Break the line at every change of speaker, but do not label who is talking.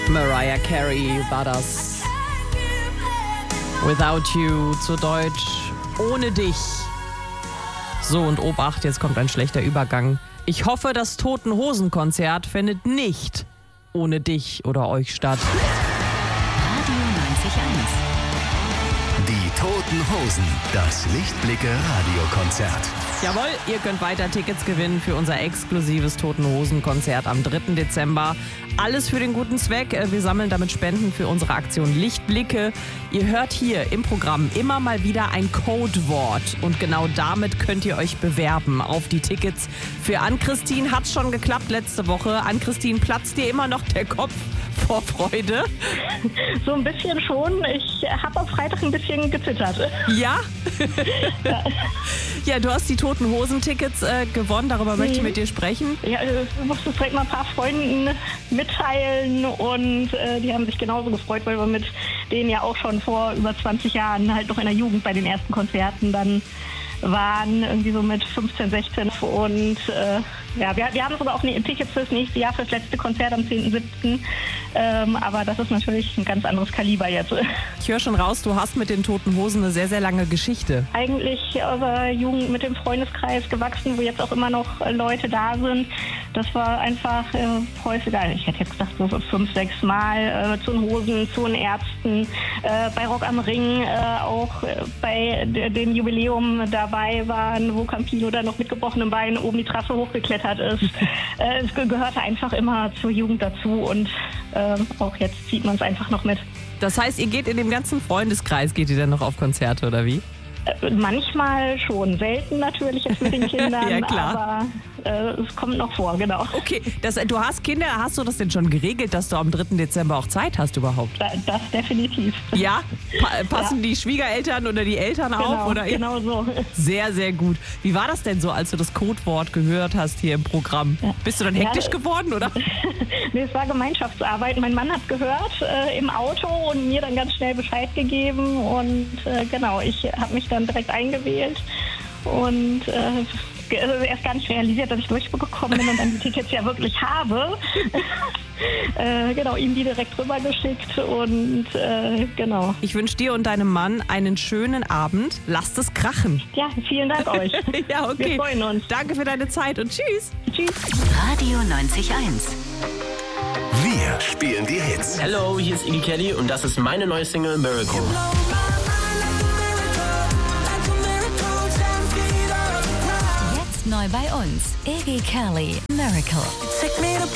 Mariah Carey war das. Without You, zu Deutsch ohne dich. So, und Obacht, jetzt kommt ein schlechter Übergang. Ich hoffe, das Toten-Hosen-Konzert findet nicht ohne dich oder euch statt.
Radio 90.1.
Die Toten Hosen, das Lichtblicke-Radiokonzert.
Jawohl, ihr könnt weiter Tickets gewinnen für unser exklusives Toten-Hosen-Konzert am 3. Dezember. Alles für den guten Zweck. Wir sammeln damit Spenden für unsere Aktion Lichtblicke. Ihr hört hier im Programm immer mal wieder ein Codewort. Und genau damit könnt ihr euch bewerben auf die Tickets. Für Ann-Christine hat es schon geklappt letzte Woche. Ann-Christine, platzt dir immer noch der Kopf vor Freude?
So ein bisschen schon. Ich habe am Freitag ein bisschen gezittert.
Ja? Ja, du hast die Toten Hosen-Tickets gewonnen. Darüber möchte ich mit dir sprechen.
Ja, ich musste es direkt mal ein paar Freunden mitteilen und die haben sich genauso gefreut, weil wir mit denen ja auch schon vor über 20 Jahren halt noch in der Jugend bei den ersten Konzerten dann waren, irgendwie so mit 15, 16 und ja, wir haben sogar auch Tickets fürs nächste Jahr, fürs letzte Konzert am 10.7., aber das ist natürlich ein ganz anderes Kaliber jetzt.
Ich höre schon raus, du hast mit den Toten Hosen eine sehr, sehr lange Geschichte.
Eigentlich aus der Jugend mit dem Freundeskreis gewachsen, wo jetzt auch immer noch Leute da sind. Das war einfach häufiger, ich hätte jetzt gesagt so 5, 6 Mal zu den Hosen, zu den Ärzten, bei Rock am Ring, auch bei dem Jubiläum dabei waren, wo Campino dann noch mit gebrochenem Bein oben die Trasse hochgeklettert ist. Es gehörte einfach immer zur Jugend dazu und auch jetzt zieht man es einfach noch mit.
Das heißt, ihr geht in dem ganzen Freundeskreis, geht ihr dann noch auf Konzerte oder wie?
Manchmal schon, selten natürlich jetzt mit den Kindern,
ja, klar.
Aber es kommt noch vor, genau.
Okay, du hast Kinder, hast du das denn schon geregelt, dass du am 3. Dezember auch Zeit hast überhaupt?
Das definitiv.
Ja? Passen die Schwiegereltern oder die Eltern auf? Oder?
Genau so.
Sehr, sehr gut. Wie war das denn so, als du das Codewort gehört hast hier im Programm? Ja. Bist du dann hektisch geworden, oder?
Nee, es war Gemeinschaftsarbeit. Mein Mann hat gehört im Auto und mir dann ganz schnell Bescheid gegeben und genau, ich habe mich dann direkt eingewählt und erst gar nicht realisiert, dass ich durchgekommen bin und dann die Tickets ja wirklich habe. Genau, ihm die direkt rübergeschickt und genau.
Ich wünsche dir und deinem Mann einen schönen Abend. Lasst es krachen.
Ja, vielen Dank euch.
Ja, okay.
Wir freuen uns.
Danke für deine Zeit und tschüss.
Tschüss.
Radio 90.1.
Wir spielen die Hits.
Hello, hier ist Iggy Kelly und das ist meine neue Single Miracle.
Jetzt neu bei uns. Iggy Kelly, Miracle.